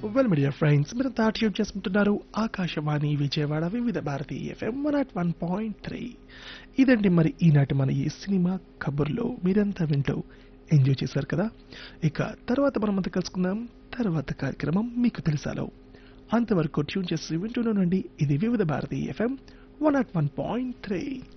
Well media friends మీరంతా tune చేసుకుంటున్నారు ఆకాశవాణి విజయవాడ వివిధ భారతి ఎఫ్ఎం 101.3. ఇదండి మరి ఈనాటి మన ఈ సినిమా కబుర్లో మీరంతా వింటూ ఎంజాయ్ చేశారు కదా. ఇక తర్వాత మనమంతా కలుసుకుందాం తర్వాత కార్యక్రమం మీకు తెలుసాలో. అంతవరకు ట్యూన్ చేసి వింటూనండి ఇది వివిధ భారతి ఎఫ్ఎం 101.3.